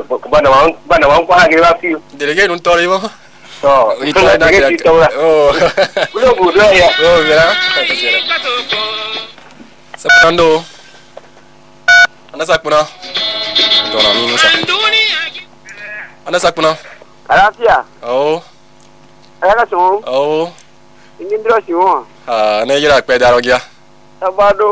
bana wan kwa ga fi Delege nun tori mo. to Ito na kaya. Oh. bulo bulo ya Oh, mira. Sapando. Ana sakuna. Dona ni musa. Ana sakuna. alafia Oh. aka so Oh. ingin dro si won Ah, ne jira pe daro gya. tabado